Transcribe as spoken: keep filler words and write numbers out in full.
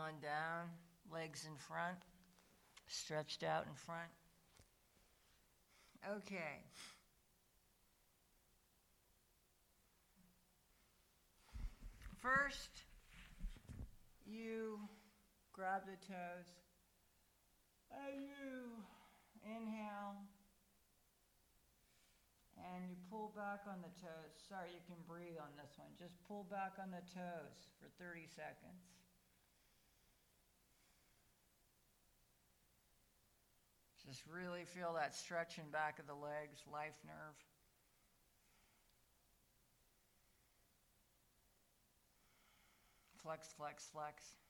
on down, legs in front, stretched out in front. Okay. First, you grab the toes, and you inhale, and you pull back on the toes. Sorry, you can breathe on this one. Just pull back on the toes for thirty seconds. Just really feel that stretching back of the legs, life nerve. Flex, flex, flex.